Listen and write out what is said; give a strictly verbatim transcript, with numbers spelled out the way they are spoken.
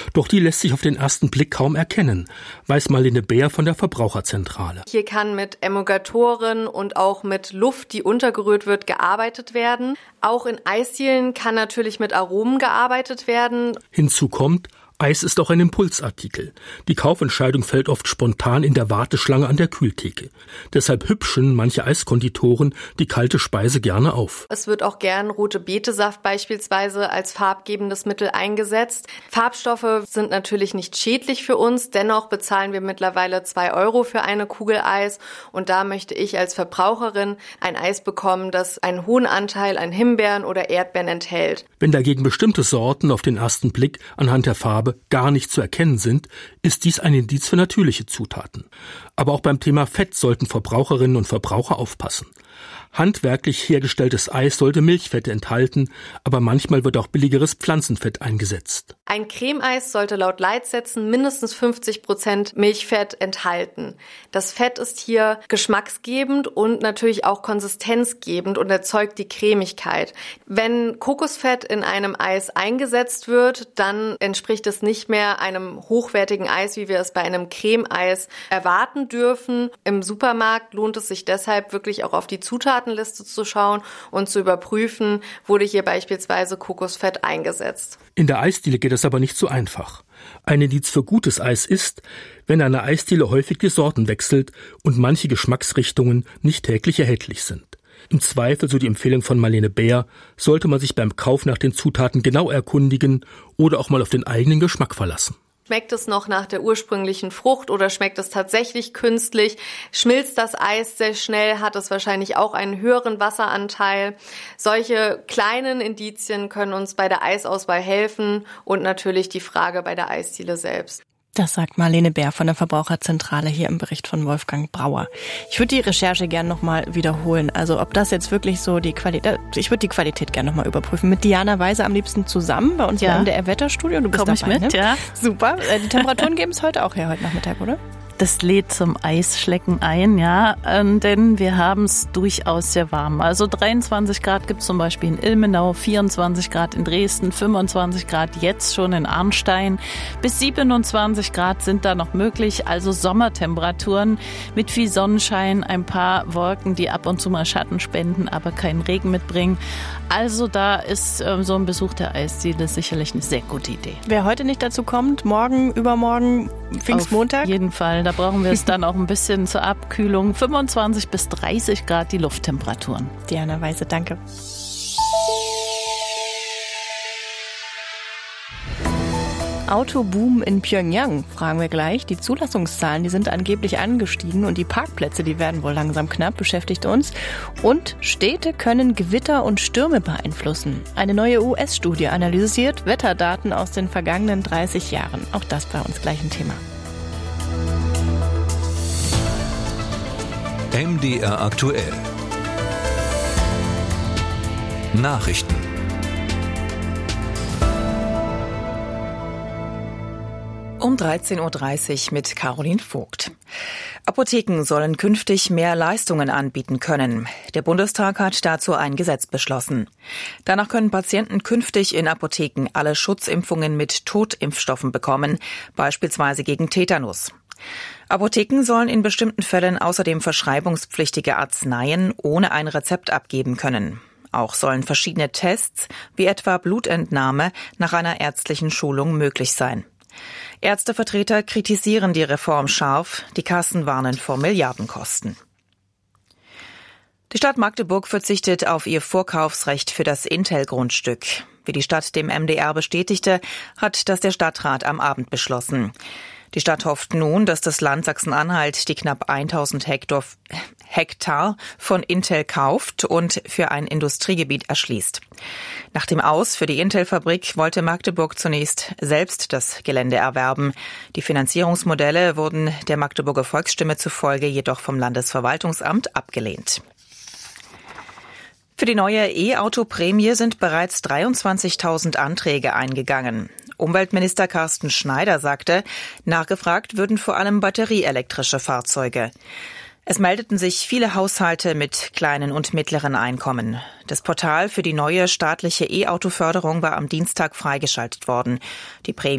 Doch die lässt sich auf den ersten Blick kaum erkennen, weiß Marlene Beer von der Verbraucherzentrale. Hier kann mit Emulgatoren und auch mit Luft, die untergerührt wird, gearbeitet werden. Auch in Eisdielen kann natürlich mit Aromen gearbeitet werden. Hinzu kommt, Eis ist auch ein Impulsartikel. Die Kaufentscheidung fällt oft spontan in der Warteschlange an der Kühltheke. Deshalb hübschen manche Eiskonditoren die kalte Speise gerne auf. Es wird auch gern rote Betesaft beispielsweise als farbgebendes Mittel eingesetzt. Farbstoffe sind natürlich nicht schädlich für uns, dennoch bezahlen wir mittlerweile zwei Euro für eine Kugel Eis. Und da möchte ich als Verbraucherin ein Eis bekommen, das einen hohen Anteil an Himbeeren oder Erdbeeren enthält. Wenn dagegen bestimmte Sorten auf den ersten Blick anhand der Farbe gar nicht zu erkennen sind, ist dies ein Indiz für natürliche Zutaten. Aber auch beim Thema Fett sollten Verbraucherinnen und Verbraucher aufpassen. Handwerklich hergestelltes Eis sollte Milchfette enthalten, aber manchmal wird auch billigeres Pflanzenfett eingesetzt. Ein Cremeeis sollte laut Leitsätzen mindestens fünfzig Prozent Milchfett enthalten. Das Fett ist hier geschmacksgebend und natürlich auch konsistenzgebend und erzeugt die Cremigkeit. Wenn Kokosfett in einem Eis eingesetzt wird, dann entspricht es nicht mehr einem hochwertigen Eis, wie wir es bei einem Cremeeis erwarten dürfen. Im Supermarkt lohnt es sich deshalb wirklich auch auf die Zutatenliste zu schauen und zu überprüfen, wurde hier beispielsweise Kokosfett eingesetzt. In der Eisdiele geht es aber nicht so einfach. Ein Indiz für gutes Eis ist, wenn eine Eisdiele häufig die Sorten wechselt und manche Geschmacksrichtungen nicht täglich erhältlich sind. Im Zweifel, so die Empfehlung von Marlene Beer, sollte man sich beim Kauf nach den Zutaten genau erkundigen oder auch mal auf den eigenen Geschmack verlassen. Schmeckt es noch nach der ursprünglichen Frucht oder schmeckt es tatsächlich künstlich? Schmilzt das Eis sehr schnell? Hat es wahrscheinlich auch einen höheren Wasseranteil? Solche kleinen Indizien können uns bei der Eisauswahl helfen und natürlich die Frage bei der Eisdiele selbst. Das sagt Marlene Beer von der Verbraucherzentrale hier im Bericht von Wolfgang Brauer. Ich würde die Recherche gerne nochmal wiederholen. Also ob das jetzt wirklich so die Qualität, ich würde die Qualität gerne nochmal überprüfen. Mit Diana Weise am liebsten zusammen bei uns ja. Im D R-Wetterstudio. Du bist Komm dabei, ich mit, ne? ja. Super. Die Temperaturen geben es heute auch her, heute Nachmittag, oder? Das lädt zum Eisschlecken ein, ja, ähm, denn wir haben es durchaus sehr warm. Also dreiundzwanzig Grad gibt es zum Beispiel in Ilmenau, vierundzwanzig Grad in Dresden, fünfundzwanzig Grad jetzt schon in Arnstein. Bis siebenundzwanzig Grad sind da noch möglich, also Sommertemperaturen mit viel Sonnenschein, ein paar Wolken, die ab und zu mal Schatten spenden, aber keinen Regen mitbringen. Also da ist ähm, so ein Besuch der Eisdiele sicherlich eine sehr gute Idee. Wer heute nicht dazu kommt, morgen, übermorgen, Pfingstmontag? Auf jeden Fall, da brauchen wir es dann auch ein bisschen zur Abkühlung. fünfundzwanzig bis dreißig Grad die Lufttemperaturen. Diana Weise, danke. Autoboom in Pjöngjang, fragen wir gleich. Die Zulassungszahlen, die sind angeblich angestiegen und die Parkplätze, die werden wohl langsam knapp, beschäftigt uns. Und Städte können Gewitter und Stürme beeinflussen. Eine neue U S-Studie analysiert Wetterdaten aus den vergangenen dreißig Jahren. Auch das bei uns gleich ein Thema. M D R aktuell. Nachrichten. Um dreizehn Uhr dreißig mit Caroline Vogt. Apotheken sollen künftig mehr Leistungen anbieten können. Der Bundestag hat dazu ein Gesetz beschlossen. Danach können Patienten künftig in Apotheken alle Schutzimpfungen mit Totimpfstoffen bekommen, beispielsweise gegen Tetanus. Apotheken sollen in bestimmten Fällen außerdem verschreibungspflichtige Arzneien ohne ein Rezept abgeben können. Auch sollen verschiedene Tests, wie etwa Blutentnahme, nach einer ärztlichen Schulung möglich sein. Ärztevertreter kritisieren die Reform scharf, die Kassen warnen vor Milliardenkosten. Die Stadt Magdeburg verzichtet auf ihr Vorkaufsrecht für das Intel-Grundstück. Wie die Stadt dem M D R bestätigte, hat das der Stadtrat am Abend beschlossen. Die Stadt hofft nun, dass das Land Sachsen-Anhalt die knapp tausend Hektar, Hektar von Intel kauft und für ein Industriegebiet erschließt. Nach dem Aus für die Intel-Fabrik wollte Magdeburg zunächst selbst das Gelände erwerben. Die Finanzierungsmodelle wurden der Magdeburger Volksstimme zufolge jedoch vom Landesverwaltungsamt abgelehnt. Für die neue E-Auto-Prämie sind bereits dreiundzwanzigtausend Anträge eingegangen. Umweltminister Carsten Schneider sagte, nachgefragt würden vor allem batterieelektrische Fahrzeuge. Es meldeten sich viele Haushalte mit kleinen und mittleren Einkommen. Das Portal für die neue staatliche E-Auto-Förderung war am Dienstag freigeschaltet worden. Die Prämie